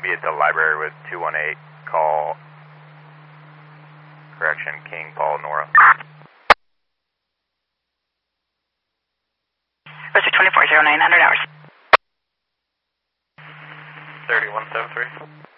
be at the library with 218. Call, correction, King Paul Nora. Roger 2409, 100 hours. 3173.